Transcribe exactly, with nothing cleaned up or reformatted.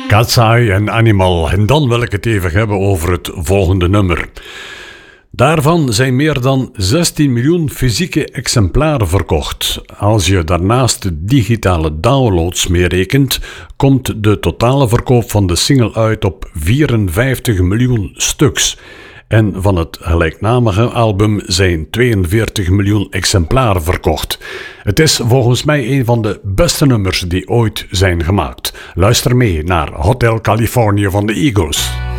Cat's Eye en Animal. En dan wil ik het even hebben over het volgende nummer. Daarvan zijn meer dan zestien miljoen fysieke exemplaren verkocht. Als je daarnaast de digitale downloads meerekent, komt de totale verkoop van de single uit op vierenvijftig miljoen stuks. En van het gelijknamige album zijn tweeënveertig miljoen exemplaren verkocht. Het is volgens mij een van de beste nummers die ooit zijn gemaakt. Luister mee naar Hotel California van de Eagles.